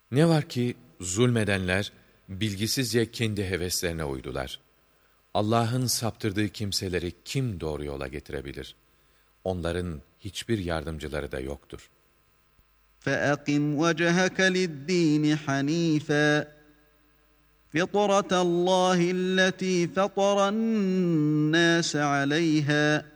Ne var ki zulmedenler bilgisizce kendi heveslerine uydular. Allah'ın saptırdığı kimseleri kim doğru yola getirebilir? Onların hiçbir yardımcıları da yoktur. فَأَقِمْ وَجْهَكَ لِلدِّينِ حَنِيفًا فِطْرَةَ اللّٰهِ الَّتِي فَطَرَ النَّاسَ عَلَيْهَا